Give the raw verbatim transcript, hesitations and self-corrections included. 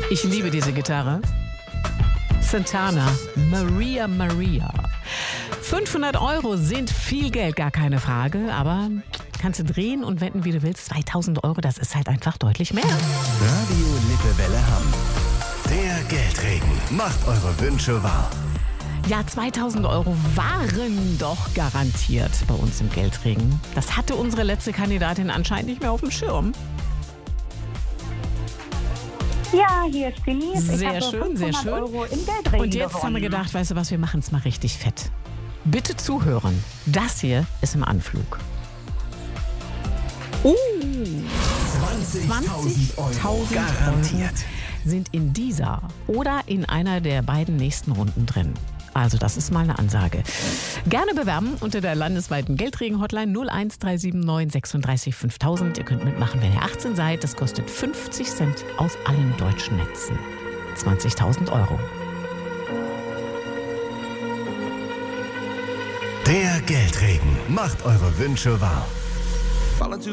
Ich liebe diese Gitarre. Santana, Maria Maria. fünfhundert Euro sind viel Geld, gar keine Frage, aber kannst du drehen und wenden, wie du willst. zweitausend Euro, das ist halt einfach deutlich mehr. Radio Lippewelle Hamm. Der Geldregen macht eure Wünsche wahr. Ja, zweitausend Euro waren doch garantiert bei uns im Geldregen. Das hatte unsere letzte Kandidatin anscheinend nicht mehr auf dem Schirm. Ja, hier ist Denise. Sehr ich schön, sehr schön. Euro im Geldregen Und jetzt gewonnen. haben wir gedacht, weißt du was, wir machen es mal richtig fett. Bitte zuhören. Das hier ist im Anflug. Uh, zwanzigtausend Euro garantiert. sind in dieser oder in einer der beiden nächsten Runden drin. Also das ist mal eine Ansage. Gerne bewerben unter der landesweiten Geldregen-Hotline null eins drei sieben neun sechsunddreißig fünftausend. Ihr könnt mitmachen, wenn ihr achtzehn seid. Das kostet fünfzig Cent aus allen deutschen Netzen. zwanzigtausend Euro. Der Geldregen macht eure Wünsche wahr.